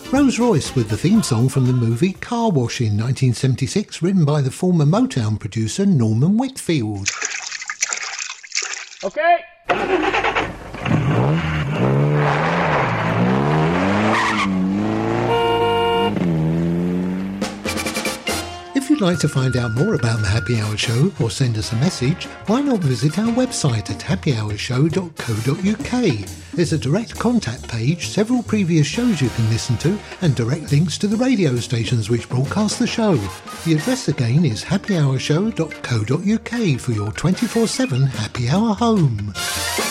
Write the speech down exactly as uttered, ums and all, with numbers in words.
Rose Royce with the theme song from the movie Car Wash in nineteen seventy-six, written by the former Motown producer Norman Whitfield. Okay. If you'd like to find out more about the Happy Hour Show or send us a message, why not visit our website at happy hour show dot co dot uk. There's a direct contact page, several previous shows you can listen to, and direct links to the radio stations which broadcast the show. The address again is happy hour show dot co dot uk for your twenty-four seven happy hour home.